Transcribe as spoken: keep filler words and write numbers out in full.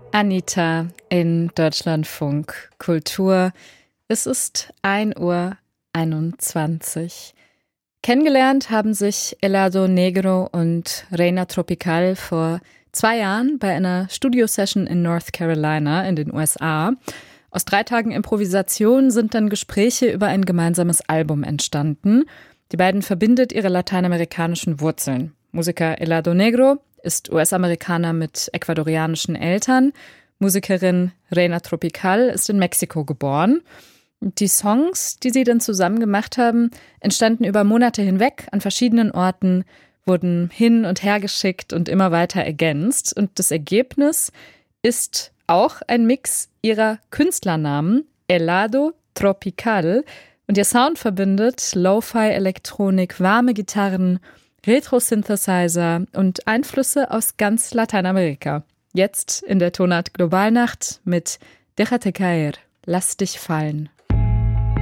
Anita in Deutschlandfunk Kultur. Es ist ein Uhr einundzwanzig. Kennengelernt haben sich Helado Negro und Reina Tropical vor zwei Jahren bei einer Studio-Session in North Carolina in den U S A. Aus drei Tagen Improvisation sind dann Gespräche über ein gemeinsames Album entstanden. Die beiden verbindet ihre lateinamerikanischen Wurzeln. Musiker Helado Negro ist U S-Amerikaner mit ecuadorianischen Eltern. Musikerin Reina Tropical ist in Mexiko geboren. Die Songs, die sie dann zusammen gemacht haben, entstanden über Monate hinweg an verschiedenen Orten, wurden hin und her geschickt und immer weiter ergänzt. Und das Ergebnis ist auch ein Mix ihrer Künstlernamen, Helado Tropical. Und ihr Sound verbindet Lo-Fi-Elektronik, warme Gitarren, Retro-Synthesizer und Einflüsse aus ganz Lateinamerika. Jetzt in der Tonart Globalnacht mit Déjate caer, lass dich fallen.